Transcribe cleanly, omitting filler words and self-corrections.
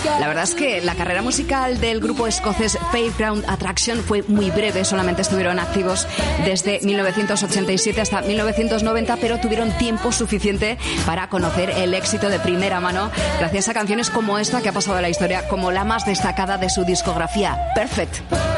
La verdad es que la carrera musical del grupo escocés Fairground Attraction fue muy breve, solamente estuvieron activos desde 1987 hasta 1990, pero tuvieron tiempo suficiente para conocer el éxito de primera mano gracias a canciones como esta que ha pasado a la historia como la más destacada de su discografía, Perfect.